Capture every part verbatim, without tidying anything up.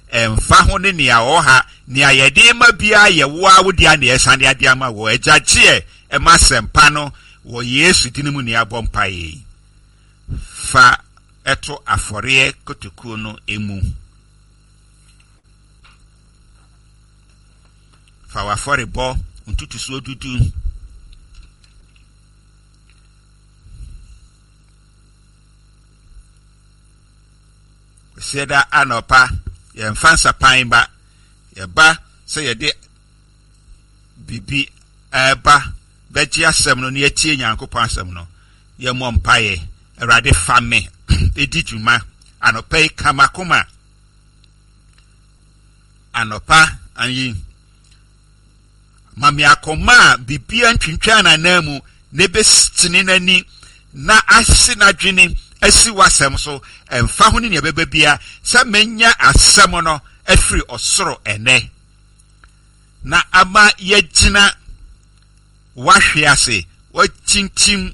emfa ho ne ne awoha ne ayede ma bia ye wo awodi a ne esane ade ama wo agyagie ema sempa no wo Yesu dinimu ne abompa fa eto afore kotokuo no emu fa wafore bo ntutu so dudu seda anopa ye mfansa panba ye ba se ye de bibi eba beji asem no ne atie Nyankopon asem no ye mo mpaye Awurade fame edi dwuma anopa kamakoma anopa anyi mami akoma bibi antwintwa na namu ne bestini nani na ase na dwene asi wasem so emfa ho ne beba bia sa menya asem no afiri osoro ene na ama yegina wahwe ase watintim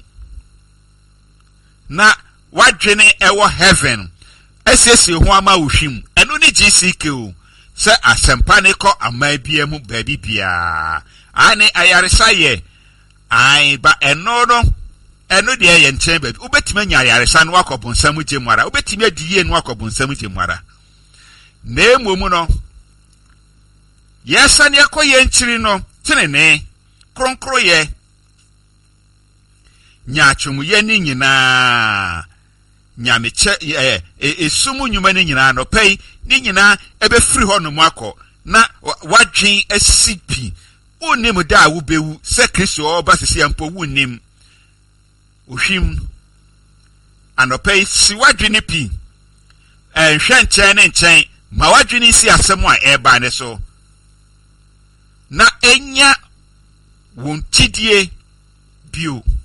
na wadwene ewo heaven esese ho ama wohwim eno ne G C K o se asempa ne ko ama bia mu baabi bia ane ayaresa ye ai ba eno no eno de ye nchen baabi ubetime nya ayaresa no akobonsam gemwara ubetime adiye no akobonsam gemwara na emomu no yesa ne akoye nchiri no tenene kronkro ye nyachum ye ni nyina nyameche eh esumu nyuma ni nyina no pei ni nyina ebe free ho no akọ na wadwen asipi unim da wo bewu se Kristo oba sisi ampo wunim ohwim anopei si wadwen ni pi eh hwe nchen ne nchen ma wadwen ni si asem a eba ne so na enya wontidie bio